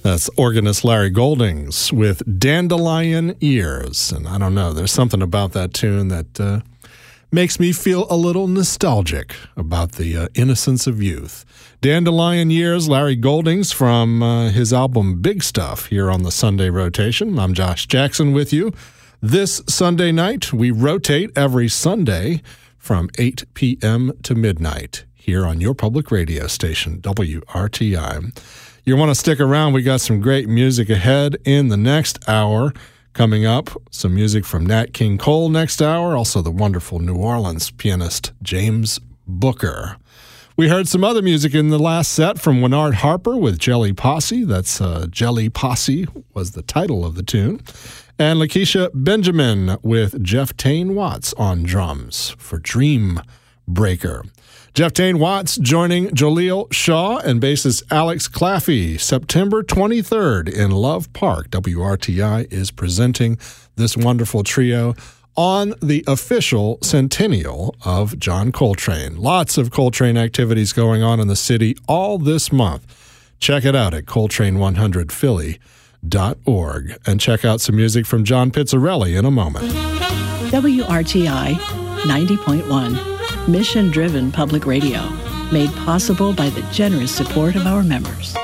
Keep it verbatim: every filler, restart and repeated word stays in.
That's organist Larry Goldings with Dandelion Years. And I don't know, there's something about that tune that uh, makes me feel a little nostalgic about the uh, innocence of youth. Dandelion Years, Larry Goldings from uh, his album Big Stuff here on the Sunday Rotation. I'm Josh Jackson with you. This Sunday night, we rotate every Sunday from eight p.m. to midnight here on your public radio station, W R T I. You want to stick around. We got some great music ahead in the next hour. Coming up, some music from Nat King Cole next hour. Also the wonderful New Orleans pianist James Booker. We heard some other music in the last set from Winnard Harper with Jelly Posse. That's uh, Jelly Posse was the title of the tune. And Lakeisha Benjamin with Jeff Tane Watts on drums for Dream Breaker. Jeff Tane Watts joining Jaleel Shaw and bassist Alex Claffey September twenty-third in Love Park. W R T I is presenting this wonderful trio on the official centennial of John Coltrane. Lots of Coltrane activities going on in the city all this month. Check it out at Coltrane one hundred Philly dot org and check out some music from John Pizzarelli in a moment. W R T I ninety point one. Mission-driven public radio, made possible by the generous support of our members.